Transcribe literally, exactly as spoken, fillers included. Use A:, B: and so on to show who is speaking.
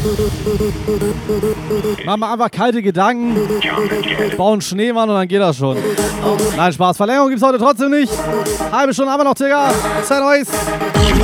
A: Machen wir einfach kalte Gedanken, bauen Schneemann und dann geht das schon. Nein, Spaß. Verlängerung gibt's heute trotzdem nicht. Halbe Stunde haben wir noch, Digga. Seid euch.